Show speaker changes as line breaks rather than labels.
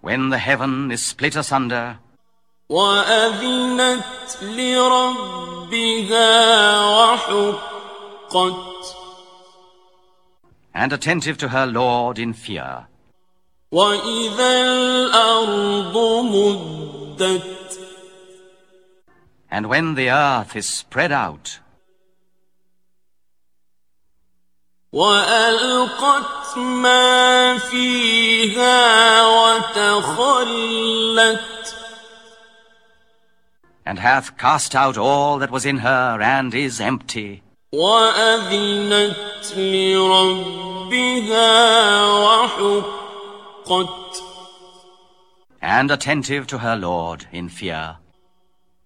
when the heaven is split asunder,
وأذنت لربها وحقت,
and attentive to her Lord in fear.
وإذا الأرض مدت,
And when the earth is spread out,
وألقت ما فيها وتخلت,
and hath cast out all that was in her, and is empty,
وأذنت لربها وحقت,
and attentive to her Lord in fear.